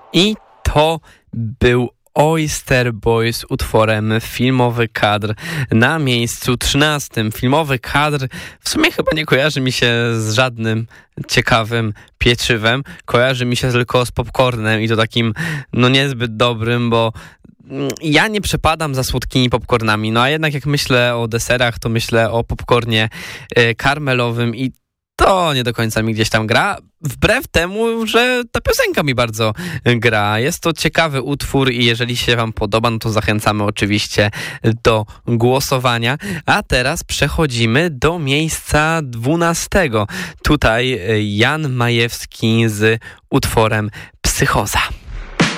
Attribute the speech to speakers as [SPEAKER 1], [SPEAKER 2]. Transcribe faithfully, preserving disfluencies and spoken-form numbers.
[SPEAKER 1] I to był Oyster Boy z utworem Filmowy Kadr na miejscu trzynastym. Filmowy kadr w sumie chyba nie kojarzy mi się z żadnym ciekawym pieczywem. Kojarzy mi się tylko z popcornem i to takim no niezbyt dobrym, bo ja nie przepadam za słodkimi popcornami, no a jednak jak myślę o deserach, to myślę o popcornie y, karmelowym i to nie do końca mi gdzieś tam gra, wbrew temu, że ta piosenka mi bardzo gra. Jest to ciekawy utwór i jeżeli się wam podoba, no to zachęcamy oczywiście do głosowania. A teraz przechodzimy do miejsca dwunastego. Tutaj Jan Majewski z utworem Psychoza.